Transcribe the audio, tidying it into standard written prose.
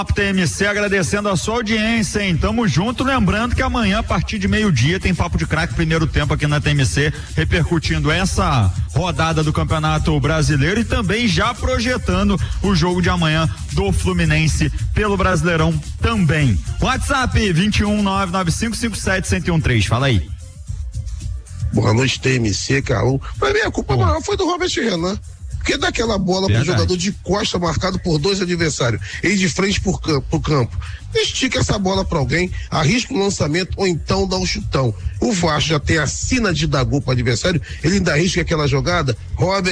TMC agradecendo a sua audiência, hein? Tamo junto, lembrando que amanhã a partir de 12h tem Papo de Craque, primeiro tempo aqui na TMC, repercutindo essa rodada do Campeonato Brasileiro e também já projetando o jogo de amanhã do Fluminense pelo Brasileirão também. WhatsApp 21995571013, fala aí. Boa noite, TMC, Carlão. Pra mim a culpa maior foi do Robert Renan. Porque dá aquela bola pro jogador de costa marcado por dois adversários, ele de frente pro campo. Estica essa bola para alguém, arrisca um lançamento ou então dá um chutão. O Vasco já tem a sina de dar gol pro adversário, ele ainda arrisca aquela jogada. Robert